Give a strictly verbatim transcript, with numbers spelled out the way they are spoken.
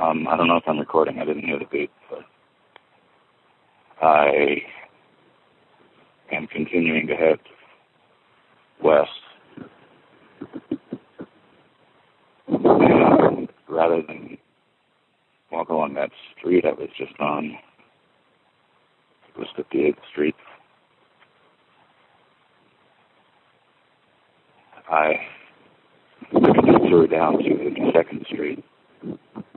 Um, I don't know if I'm recording. I didn't hear the beep, but I am continuing to head west. And rather than walk along that street I was just on, it was fifty-eighth Street, I took a detour down to fifty-second Street.